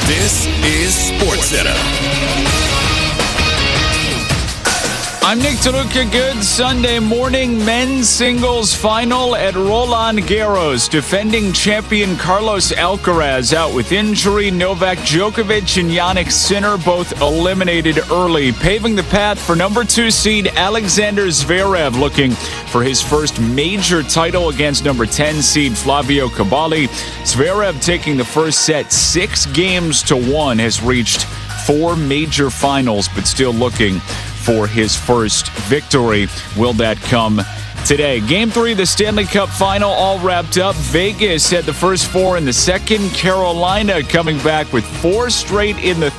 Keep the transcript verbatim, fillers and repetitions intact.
This is SportsCenter. I'm Nick DeLuca. Good Sunday morning. Men's singles final at Roland Garros. Defending champion Carlos Alcaraz out with injury. Novak Djokovic and Jannik Sinner both eliminated early, paving the path for number two seed Alexander Zverev, looking for his first major title against number ten seed Flavio Cabali. Zverev, taking the first set six games to one, has reached four major finals, but still looking for his first victory. Will that come today? Game three of the Stanley Cup final all wrapped up. Vegas had the first four in the second. Carolina coming back with four straight in the